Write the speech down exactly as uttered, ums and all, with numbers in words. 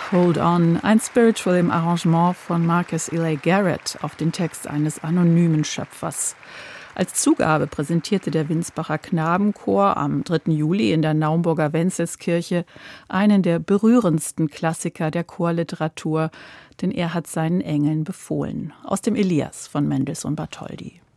Hold On, ein Spiritual im Arrangement von Marcus Eley Garrett auf den Text eines anonymen Schöpfers. Als Zugabe präsentierte der Winsbacher Knabenchor am dritten Juli in der Naumburger Wenzelskirche einen der berührendsten Klassiker der Chorliteratur, denn er hat seinen Engeln befohlen. Aus dem Elias von Mendelssohn Bartholdy.